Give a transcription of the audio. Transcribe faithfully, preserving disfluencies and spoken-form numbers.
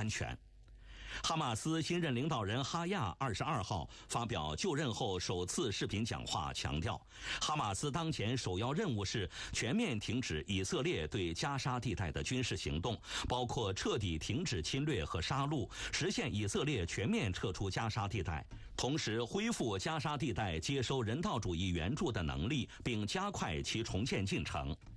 安全。哈马斯新任领导人哈亚二十二号发表就任后首次视频讲话，强调哈马斯当前首要任务是全面停止以色列对加沙地带的军事行动，包括彻底停止侵略和杀戮，实现以色列全面撤出加沙地带，同时恢复加沙地带接收人道主义援助的能力，并加快其重建进程。